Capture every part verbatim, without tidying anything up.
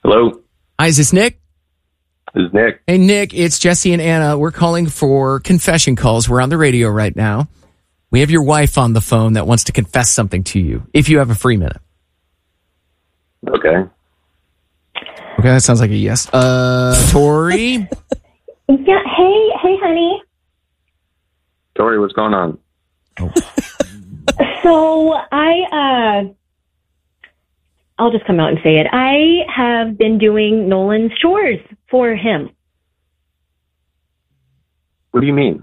Hello. Hi, is this Nick? This is Nick. Hey, Nick, it's Jesse and Anna. We're calling for confession calls. We're on the radio right now. We have your wife on the phone that wants to confess something to you, if you have a free minute. Okay. Okay, that sounds like a yes. Uh, Tori? Yeah, hey, hey, honey. Tori, what's going on? Oh. So I, uh, I'll just come out and say it. I have been doing Nolan's chores for him. What do you mean?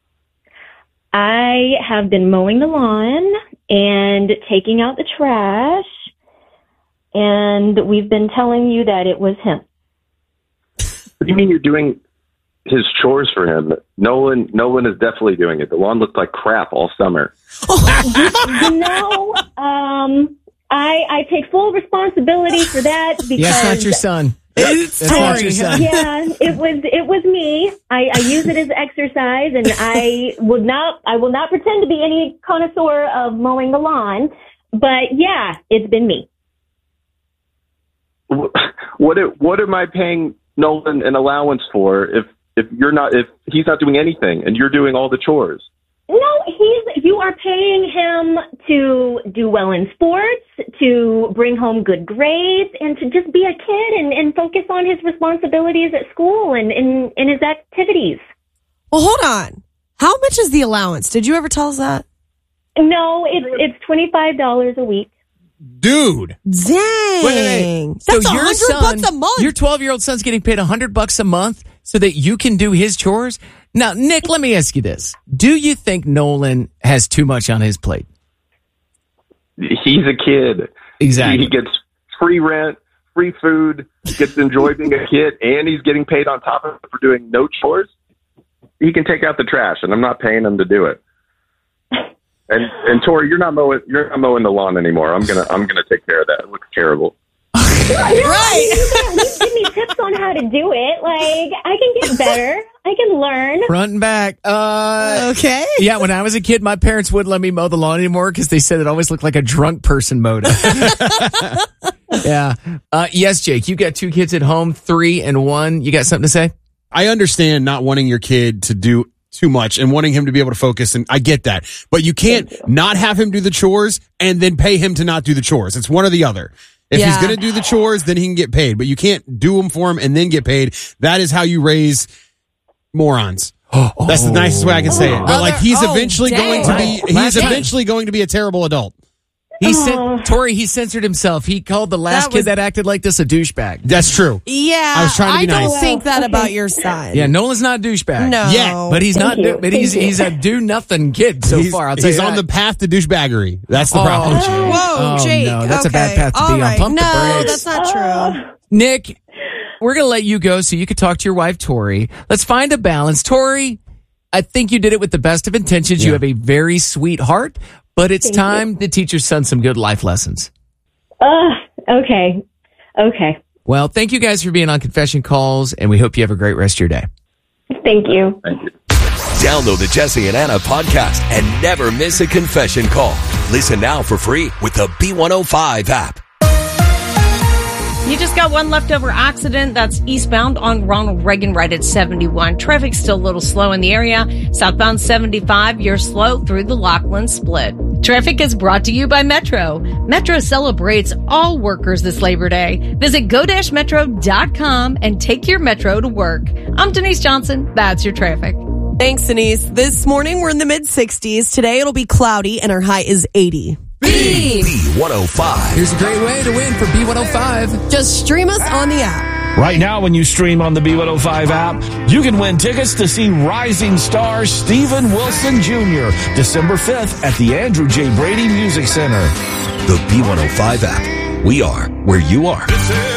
I have been mowing the lawn and taking out the trash, and we've been telling you that it was him. What do you mean you're doing his chores for him? Nolan, Nolan is definitely doing it. The lawn looked like crap all summer. You know, um, I I take full responsibility for that because Yeah, it's not your son. It's That's not your son. yeah, it was it was me. I, I use it as exercise, and I would not I will not pretend to be any connoisseur of mowing the lawn. But yeah, it's been me. What what am I paying Nolan an allowance for if if you're not if he's not doing anything and you're doing all the chores? No, he's you are paying him to do well in sports, to bring home good grades, and to just be a kid and, and focus on his responsibilities at school and in and his activities. Well, hold on. How much is the allowance? Did you ever tell us that? No, it's it's twenty-five dollars a week. Dude. Dang. Wait, wait, wait. That's so a your hundred son, bucks a month. Your twelve-year-old son's getting paid a hundred bucks a month so that you can do his chores? Now, Nick, let me ask you this. Do you think Nolan has too much on his plate? He's a kid. Exactly. He gets free rent, free food, he gets to enjoy being a kid, and he's getting paid on top of it for doing no chores. He can take out the trash, and I'm not paying him to do it. And and Tori, you're not mowing you're not mowing the lawn anymore. I'm gonna I'm gonna take care of that. It looks terrible. Right. You can at least give me tips on how to do it. Like, I can get better. I can learn. Front and back. Uh, Okay. Yeah, when I was a kid, my parents wouldn't let me mow the lawn anymore because they said it always looked like a drunk person mowed it. Yeah. Uh, yes, Jake, you got two kids at home, three and one. You got something to say? I understand not wanting your kid to do too much and wanting him to be able to focus, and I get that. But you can't not have him do the chores and then pay him to not do the chores. It's one or the other. If Yeah. he's going to do the chores, then he can get paid. But you can't do them for him and then get paid. That is how you raise morons. That's the nicest way I can say it. But like, he's Oh, eventually dang. going to be, he's Last time. eventually going to be a terrible adult. He sent, Tori, he censored himself. He called the last That kid was- that acted like this a douchebag. That's true. Yeah. I was trying to be I don't nice. think that Okay. about your son. Yeah, Nolan's not a douchebag. No. Yeah, But he's not, Thank you. do, but he's, Thank you. he's a do nothing kid so he's far. I'll tell he's you on that. the path to douchebaggery. That's the Oh, problem. Jake. Whoa, Oh, Jake. no, that's a bad Okay. path to All be on. right. Pump the no, brakes. that's not true. Nick, we're going to let you go so you can talk to your wife, Tori. Let's find a balance. Tori, I think you did it with the best of intentions. You Yeah. have a very sweet heart, but it's Thank time to teach your son some good life lessons. Uh, okay. Okay. Well, thank you guys for being on Confession Calls, and we hope you have a great rest of your day. Thank you. Thank you. Download the Jesse and Anna podcast and never miss a confession call. Listen now for free with the B one oh five app. You just got one leftover accident that's eastbound on Ronald Reagan right at seventy-one. Traffic's still a little slow in the area. Southbound seventy-five, you're slow through the Lachlan split. Traffic is brought to you by Metro. Metro celebrates all workers this Labor Day. Visit go dash metro dot com and take your Metro to work. I'm Denise Johnson. That's your traffic. Thanks, Denise. This morning, we're in the mid sixties. Today, it'll be cloudy, and our high is eighty. B one oh five. Here's a great way to win for B one oh five. Just stream us on the app. Right now, when you stream on the B one oh five app, you can win tickets to see rising star Steven Wilson Junior December fifth at the Andrew J. Brady Music Center. The B one oh five app. We are where you are.